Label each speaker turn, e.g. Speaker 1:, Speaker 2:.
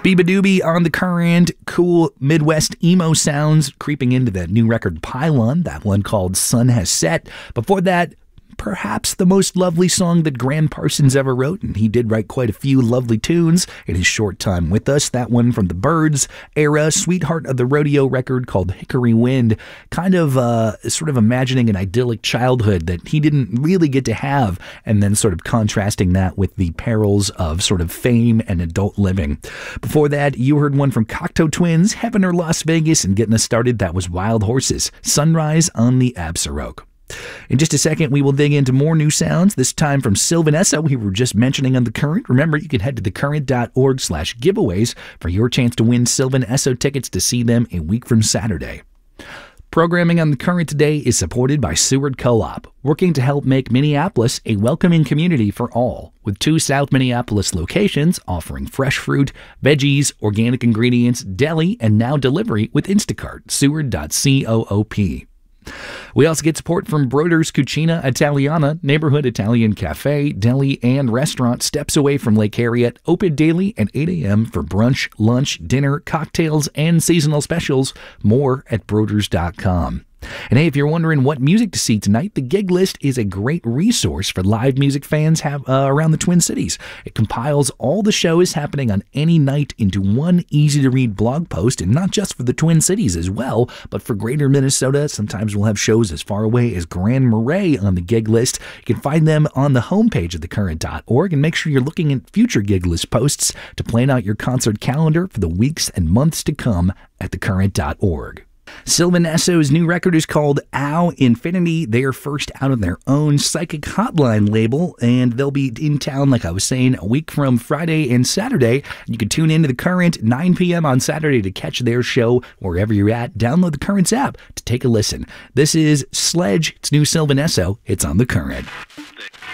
Speaker 1: Biba Doobie on The Current, cool Midwest emo sounds creeping into that new record Pylon, that one called Sun Has Set. Before that, perhaps the most lovely song that Graham Parsons ever wrote, and he did write quite a few lovely tunes in his short time with us. That one from the Byrds era, Sweetheart of the Rodeo record called Hickory Wind, kind of sort of imagining an idyllic childhood that he didn't really get to have, and then sort of contrasting that with the perils of sort of fame and adult living. Before that, you heard one from Cocteau Twins, Heaven or Las Vegas, and getting us started, that was Wild Horses, Sunrise on the Absaroka. In just a second, we will dig into more new sounds, this time from Sylvan Esso, we were just mentioning on The Current. Remember, you can head to thecurrent.org/giveaways for your chance to win Sylvan Esso tickets to see them a week from Saturday. Programming on The Current today is supported by Seward Co-op, working to help make Minneapolis a welcoming community for all, with 2 South Minneapolis locations offering fresh fruit, veggies, organic ingredients, deli, and now delivery with Instacart, seward.coop. We also get support from Broder's Cucina Italiana, neighborhood Italian cafe, deli, and restaurant steps away from Lake Harriet, open daily at 8 a.m. for brunch, lunch, dinner, cocktails, and seasonal specials. More at broders.com. And hey, if you're wondering what music to see tonight, the Gig List is a great resource for live music fans around the Twin Cities. It compiles all the shows happening on any night into one easy-to-read blog post, and not just for the Twin Cities as well, but for greater Minnesota. Sometimes we'll have shows as far away as Grand Marais on the Gig List. You can find them on the homepage of thecurrent.org, and make sure you're looking at future Gig List posts to plan out your concert calendar for the weeks and months to come at thecurrent.org. Sylvan Esso's new record is called Ow Infinity. They are first out of their own Psychic Hotline label, and they'll be in town, like I was saying, a week from Friday and Saturday. You can tune into The Current 9 p.m. on Saturday to catch their show wherever you're at. Download The Current's app to take a listen. This is Sledge. It's new Sylvan Esso. It's on The Current.